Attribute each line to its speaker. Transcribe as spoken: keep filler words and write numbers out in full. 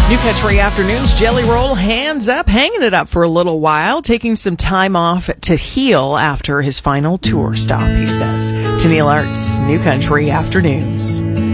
Speaker 1: New Country Afternoons, Jelly Roll, hands up, hanging it up for a little while, taking some time off to heal after his final tour stop, he says. To Neil Arts, New Country Afternoons.